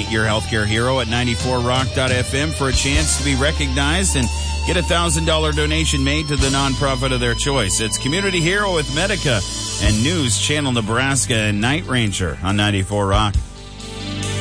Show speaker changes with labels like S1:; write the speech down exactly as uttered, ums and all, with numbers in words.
S1: nominate your healthcare hero at ninety-four rock dot f m for a chance to be recognized and get a one thousand dollars donation made to the nonprofit of their choice. It's Community Hero with Medica and News Channel Nebraska and Night Ranger on ninety-four Rock.